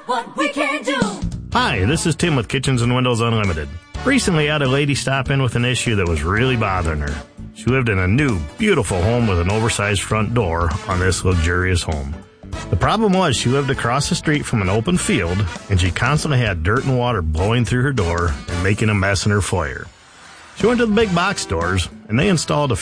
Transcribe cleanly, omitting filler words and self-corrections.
what we can do. Hi, this is Tim with Kitchens and Windows Unlimited. Recently, I had a lady stop in with an issue that was really bothering her. She lived in a new, beautiful home with an oversized front door on this luxurious home. The problem was she lived across the street from an open field, and she constantly had dirt and water blowing through her door and making a mess in her foyer. She went to the big box stores, and they installed a